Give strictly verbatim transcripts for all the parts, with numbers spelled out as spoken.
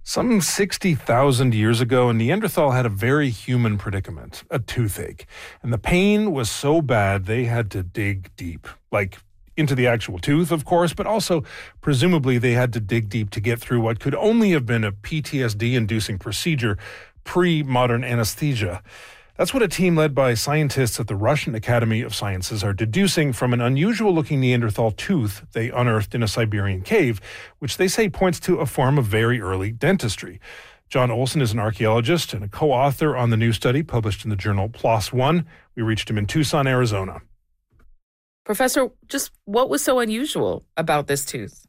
Some sixty thousand years ago, a Neanderthal had a very human predicament, a toothache. And the pain was so bad they had to dig deep, like into the actual tooth, of course, but also presumably they had to dig deep to get through what could only have been a P T S D-inducing procedure pre-modern anesthesia. That's what a team led by scientists at the Russian Academy of Sciences are deducing from an unusual-looking Neanderthal tooth they unearthed in a Siberian cave, which they say points to a form of very early dentistry. John Olson is an archaeologist and a co-author on the new study published in the journal PLOS One. We reached him in Tucson, Arizona. Professor, just what was so unusual about this tooth?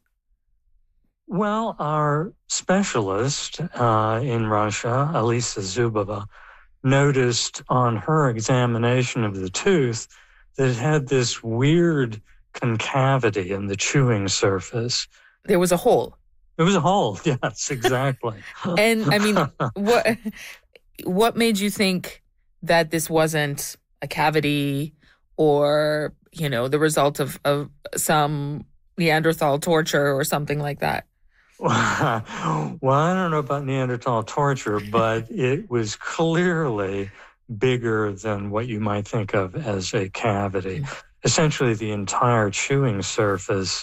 Well, our specialist uh, in Russia, Alisa Zubova, noticed on her examination of the tooth that it had this weird concavity in the chewing surface. There was a hole. It was a hole, yes, exactly. And, I mean, what what made you think that this wasn't a cavity or, you know, the result of, of some Neanderthal torture or something like that? Well, I don't know about Neanderthal torture, but it was clearly bigger than what you might think of as a cavity. Mm-hmm. Essentially, the entire chewing surface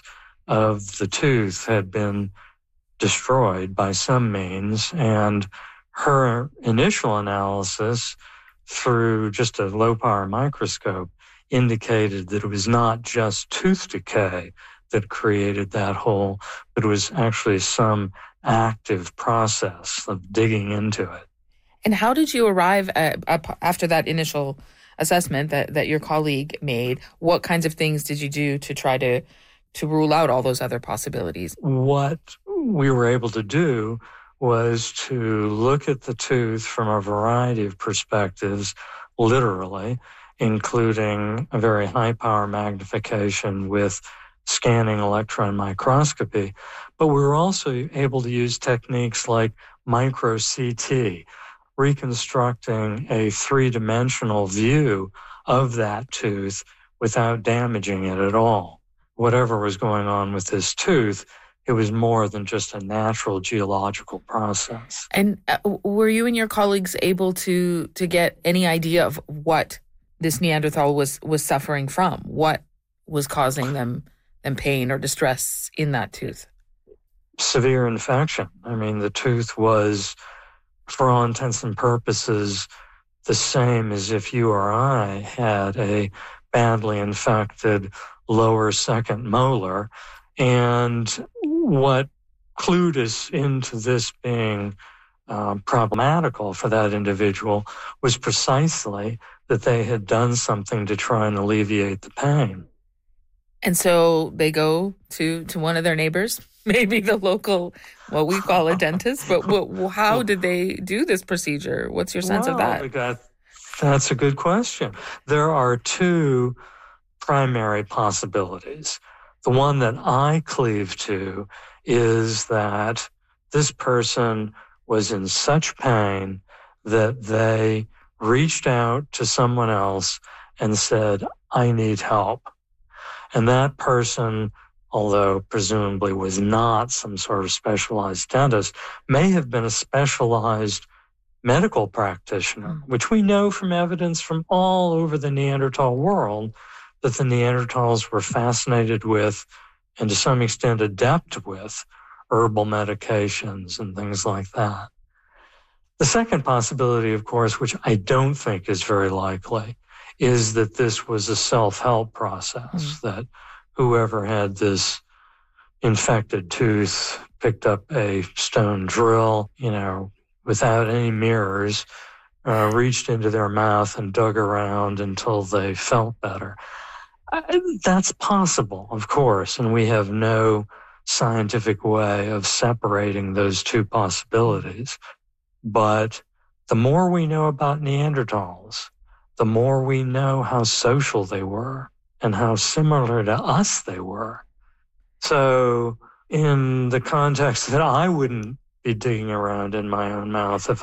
of the tooth had been destroyed by some means, and her initial analysis through just a low-power microscope indicated that it was not just tooth decay that created that hole, but it was actually some active process of digging into it. And how did you arrive at, after that initial assessment that, that your colleague made? What kinds of things did you do to try to, to rule out all those other possibilities? What we were able to do was to look at the tooth from a variety of perspectives, literally, including a very high-power magnification with scanning electron microscopy, but we were also able to use techniques like micro-C T, reconstructing a three-dimensional view of that tooth without damaging it at all. Whatever was going on with this tooth, it was more than just a natural geological process. And uh, were you and your colleagues able to to get any idea of what this Neanderthal was was suffering from? What was causing them and pain or distress in that tooth? Severe infection. I mean, the tooth was, for all intents and purposes, the same as if you or I had a badly infected lower second molar. And what clued us into this being um, problematical for that individual was precisely that they had done something to try and alleviate the pain. And so they go to, to one of their neighbors, maybe the local, what we call a dentist. But what, how did they do this procedure? What's your sense well, of that? that? That's a good question. There are two primary possibilities. The one that I cleave to is that this person was in such pain that they reached out to someone else and said, I need help. And that person, although presumably was not some sort of specialized dentist, may have been a specialized medical practitioner, which we know from evidence from all over the Neanderthal world that the Neanderthals were fascinated with and to some extent adept with herbal medications and things like that. The second possibility, of course, which I don't think is very likely, is that this was a self-help process, mm-hmm. that whoever had this infected tooth picked up a stone drill, you know, without any mirrors, uh, reached into their mouth and dug around until they felt better. Uh, that's possible, of course, and we have no scientific way of separating those two possibilities. But the more we know about Neanderthals, the more we know how social they were and how similar to us they were. So in the context that I wouldn't be digging around in my own mouth if